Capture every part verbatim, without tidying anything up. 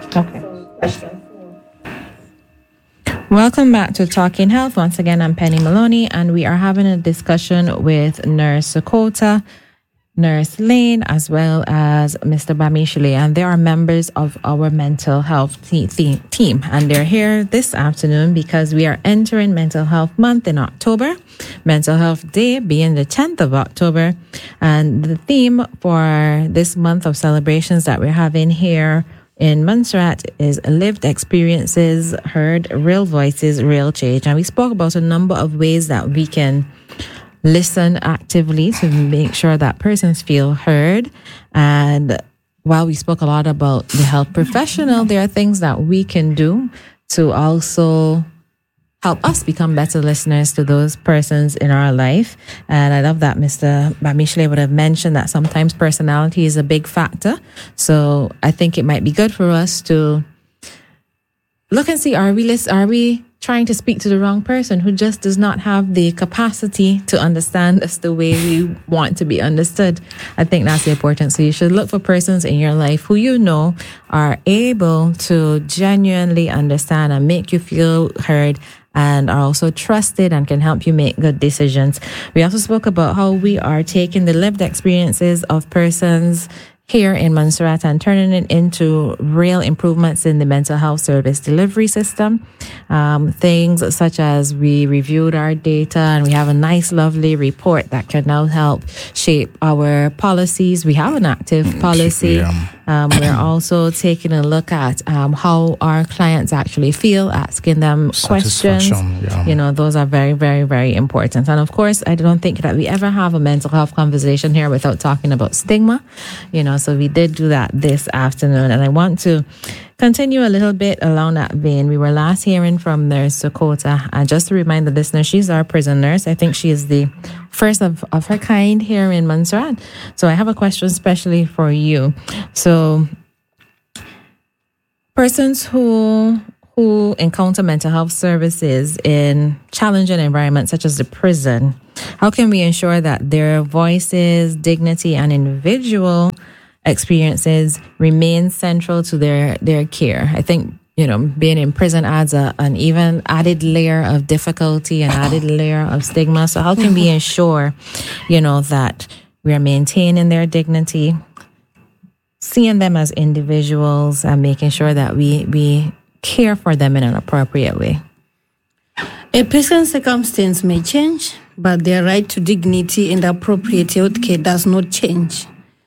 Okay. Question four. Welcome back to Talking Health. Once again, I'm Penny Maloney, and we are having a discussion with Nurse Sakota, Nurse Lane, as well as Mister Bamishile, and they are members of our mental health te- te- team. And they're here this afternoon because we are entering Mental Health Month in October, Mental Health Day being the tenth of October. And the theme for this month of celebrations that we're having here in Montserrat is lived experiences, heard, real voices, real change. And we spoke about a number of ways that we can listen actively to make sure that persons feel heard. And while we spoke a lot about the health professional, there are things that we can do to also help us become better listeners to those persons in our life. And I love that Mister Bamishile would have mentioned that sometimes personality is a big factor. So I think it might be good for us to look and see, are we list, are we trying to speak to the wrong person who just does not have the capacity to understand us the way we want to be understood? I think that's the importance. So you should look for persons in your life who you know are able to genuinely understand and make you feel heard, and are also trusted and can help you make good decisions. We also spoke about how we are taking the lived experiences of persons here in Montserrat and turning it into real improvements in the mental health service delivery system. Um, things such as we reviewed our data and we have a nice, lovely report that can now help shape our policies. We have an active policy. Yeah. Um, we're also taking a look at um, how our clients actually feel, asking them questions. Yeah. You know, those are very, very, very important. And of course, I don't think that we ever have a mental health conversation here without talking about stigma. You know, so we did do that this afternoon. And I want to continue a little bit along that vein. We were last hearing from Nurse Sakota. And just to remind the listeners, she's our prison nurse. I think she is the first of, of her kind here in Montserrat. So I have a question especially for you. So persons who who encounter mental health services in challenging environments such as the prison, how can we ensure that their voices, dignity, and individual experiences remain central to their, their care? I think, you know, being in prison adds a, an even added layer of difficulty, an added layer of stigma. So how can we ensure, you know, that we are maintaining their dignity, seeing them as individuals, and making sure that we, we care for them in an appropriate way? A person's circumstance may change, but their right to dignity and appropriate health care does not change.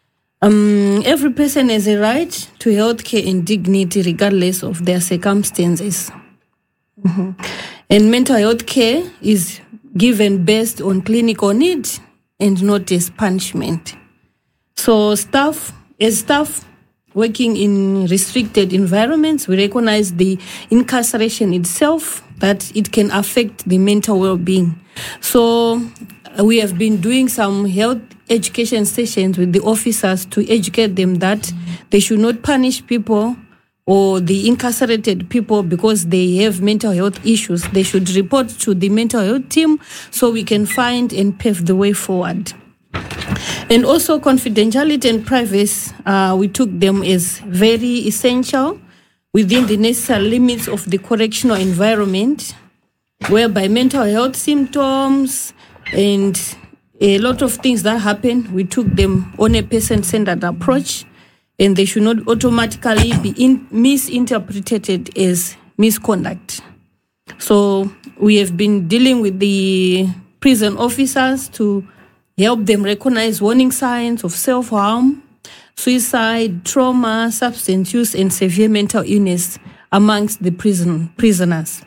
Um, every person has a right to health care and dignity regardless of their circumstances. Mm-hmm. And mental health care is given based on clinical need and not as punishment. So staff, as staff working in restricted environments, we recognize the incarceration itself, that it can affect the mental well-being. So we have been doing some health education sessions with the officers to educate them that they should not punish people or the incarcerated people because they have mental health issues. They should report to the mental health team so we can find and pave the way forward. And also confidentiality and privacy, uh, we took them as very essential within the necessary limits of the correctional environment, whereby mental health symptoms and a lot of things that happen, we took them on a person-centered approach, and they should not automatically be in, misinterpreted as misconduct. So we have been dealing with the prison officers to help them recognize warning signs of self-harm, suicide, trauma, substance use, and severe mental illness amongst the prison prisoners.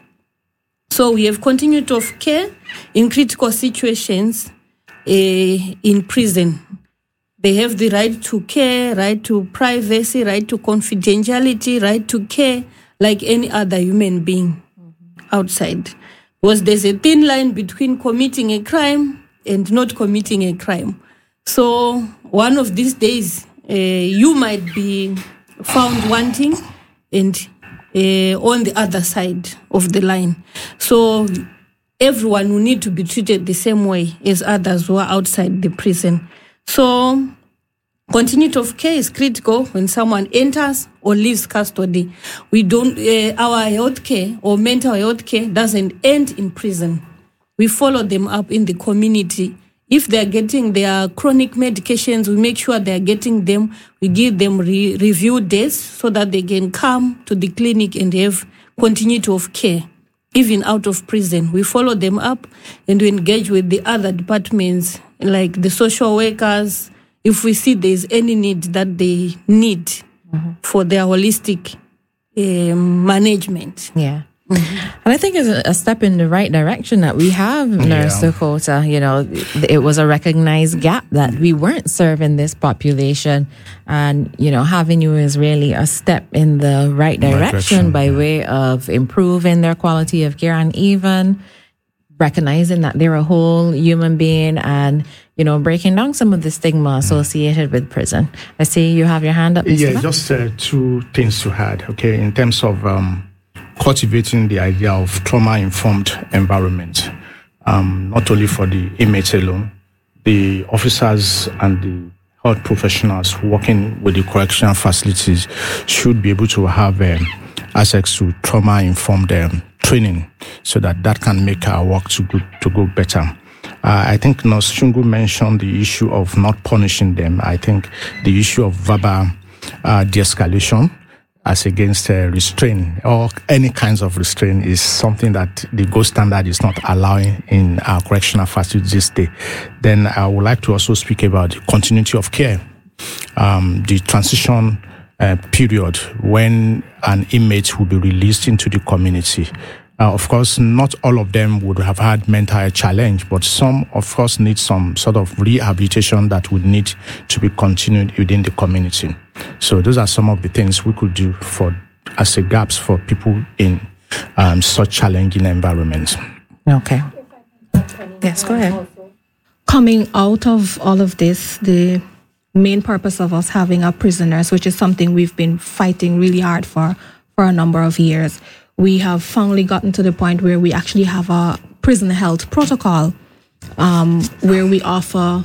So we have continuity of care in critical situations uh, in prison. They have the right to care, right to privacy, right to confidentiality, right to care like any other human being mm-hmm. outside. Because there's a thin line between committing a crime and not committing a crime. So one of these days, uh, you might be found wanting and uh, on the other side of the line. So everyone will need to be treated the same way as others who are outside the prison. So Continuity of care is critical when someone enters or leaves custody. We don't, uh, our health care or mental health care doesn't end in prison. We follow them up in the community. If they're getting their chronic medications, we make sure they're getting them. We give them re- review days so that they can come to the clinic and have continuity of care. Even out of prison, we follow them up and we engage with the other departments like the social workers, if we see there's any need that they need mm-hmm. for their holistic um, management. Yeah. Mm-hmm. And I think it's a step in the right direction that we have Nurse yeah. Dakota. You know, it was a recognized gap that we weren't serving this population. And, you know, having you is really a step in the right direction, direction by yeah. way of improving their quality of care and even recognizing that they're a whole human being and, you know, breaking down some of the stigma associated with prison. I see you have your hand up, Mister Yeah, Matt? just uh, two things to add, okay, in terms of um, cultivating the idea of trauma-informed environment, um, not only for the inmates alone, the officers and the health professionals working with the correctional facilities should be able to have um, access to trauma-informed um, training so that that can make our work to go, to go better. Uh, I think Nurse Shungu mentioned the issue of not punishing them. I think the issue of verbal uh, de-escalation as against uh, restraint or any kinds of restraint is something that the gold standard is not allowing in our correctional facilities today. Then I would like to also speak about the continuity of care, um, the transition uh, period when an inmate will be released into the community. Uh, of course, not all of them would have had mental health challenge, but some, of course, need some sort of rehabilitation that would need to be continued within the community. So those are some of the things we could do for as a gaps for people in um, such challenging environments. Okay. Yes, go ahead. Coming out of all of this, the main purpose of us having our prisoners, which is something we've been fighting really hard for for a number of years, we have finally gotten to the point where we actually have a prison health protocol um, where we offer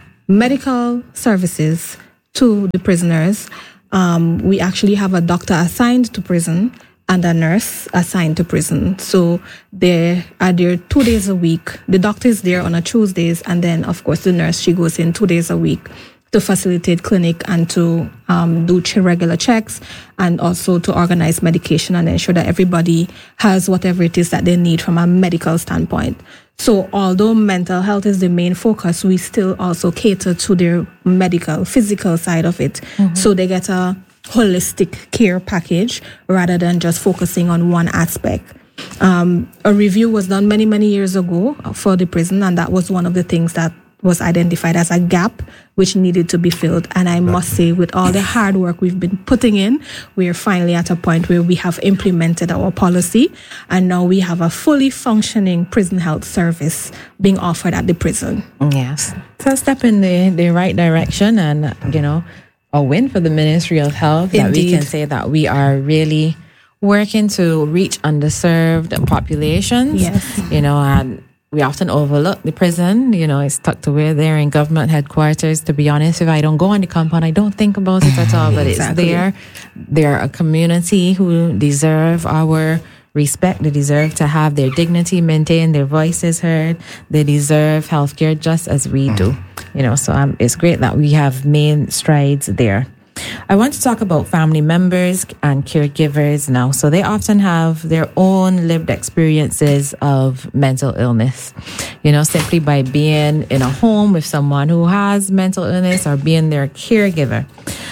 medical services to the prisoners. Um, we actually have a doctor assigned to prison and a nurse assigned to prison. So they are there two days a week. The doctor is there on a Tuesdays, and then, of course, the nurse, she goes in two days a week to facilitate clinic and to um, do regular checks and also to organize medication and ensure that everybody has whatever it is that they need from a medical standpoint. So although mental health is the main focus, we still also cater to their medical, physical side of it. Mm-hmm. So they get a holistic care package rather than just focusing on one aspect. Um, a review was done many, many years ago for the prison, and that was one of the things that was identified as a gap which needed to be filled. And I must say, with all the hard work we've been putting in, we are finally at a point where we have implemented our policy, and now we have a fully functioning prison health service being offered at the prison. Yes. So a step in the, the right direction, and, you know, a win for the Ministry of Health. Indeed. That we can say that we are really working to reach underserved populations. Yes. You know, and we often overlook the prison. You know, it's tucked away there in government headquarters. To be honest, if I don't go on the compound, I don't think about it at all. But exactly. It's there. They're a community who deserve our respect. They deserve to have their dignity maintained, their voices heard. They deserve healthcare just as we do. You know, so um, it's great that we have made strides there. I want to talk about family members and caregivers now. So they often have their own lived experiences of mental illness, you know, simply by being in a home with someone who has mental illness or being their caregiver.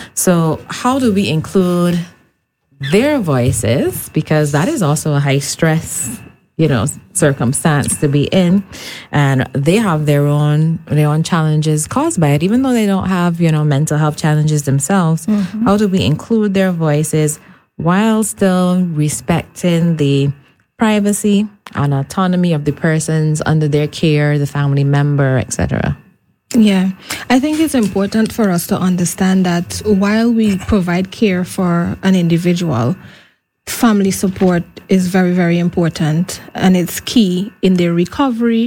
So how do we include their voices? Because that is also a high stress, you know, circumstance to be in, and they have their own their own challenges caused by it, even though they don't have, you know, mental health challenges themselves. Mm-hmm. How do we include their voices while still respecting the privacy and autonomy of the persons under their care, the family member, et cetera? Yeah, I think it's important for us to understand that while we provide care for an individual, family support is very, very important, and it's key in their recovery,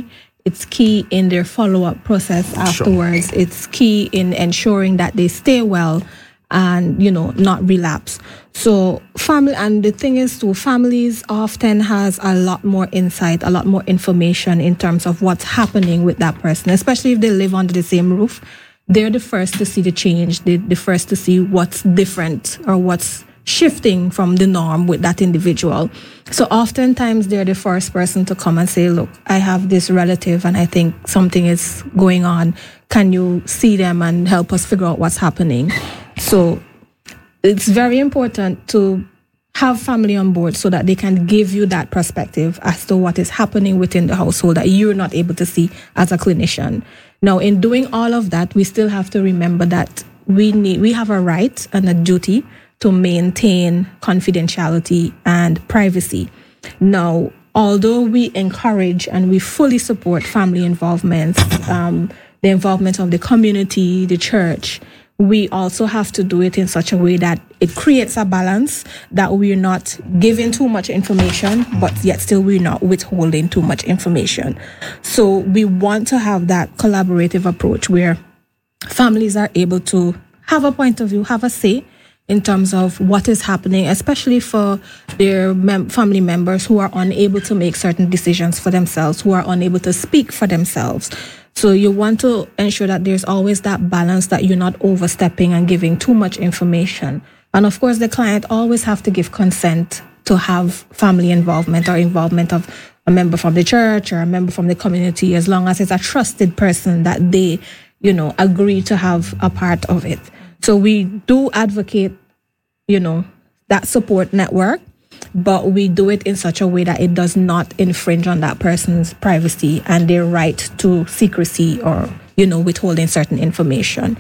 It's key in their follow-up process afterwards. Sure. It's key in ensuring that they stay well and, you know, not relapse. So family, and the thing is too, families often has a lot more insight, a lot more information in terms of what's happening with that person, especially if they live under the same roof. They're the first to see the change. They're the first to see what's different or what's shifting from the norm with that individual. So oftentimes they're the first person to come and say, look, I have this relative and I think something is going on. Can you see them and help us figure out what's happening? So it's very important to have family on board so that they can give you that perspective as to what is happening within the household that you're not able to see as a clinician. Now, in doing all of that, we still have to remember that we need, we have a right and a duty to maintain confidentiality and privacy. Now, although we encourage and we fully support family involvement, um, the involvement of the community, the church, we also have to do it in such a way that it creates a balance, that we're not giving too much information, but yet still we're not withholding too much information. So we want to have that collaborative approach where families are able to have a point of view, have a say in terms of what is happening, especially for their mem- family members who are unable to make certain decisions for themselves, who are unable to speak for themselves. So you want to ensure that there's always that balance, that you're not overstepping and giving too much information. And of course, the client always have to give consent to have family involvement or involvement of a member from the church or a member from the community, as long as it's a trusted person that they, you know, agree to have a part of it. So we do advocate, you know, that support network, but we do it in such a way that it does not infringe on that person's privacy and their right to secrecy or, you know, withholding certain information.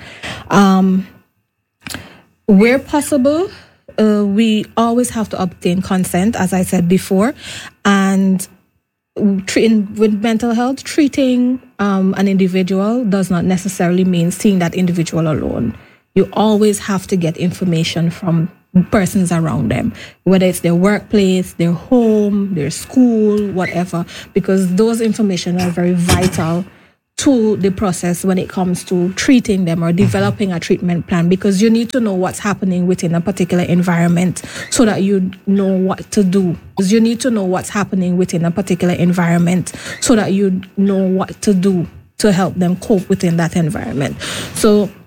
Um, where possible, uh, we always have to obtain consent, as I said before, and in, with mental health, treating um, an individual does not necessarily mean seeing that individual alone. You always have to get information from persons around them, whether it's their workplace, their home, their school, whatever, because those information are very vital to the process when it comes to treating them or developing a treatment plan, because you need to know what's happening within a particular environment so that you know what to do. Because you need to know what's happening within a particular environment so that you know what to do to help them cope within that environment. So